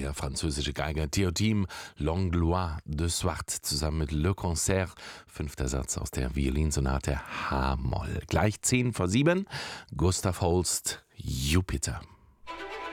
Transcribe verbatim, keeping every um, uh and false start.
der französische Geiger Théodime Langlois de Swart zusammen mit Le Concert, fünfter Satz aus der Violinsonate H-Moll. Gleich zehn vor sieben, Gustav Holst, Jupiter.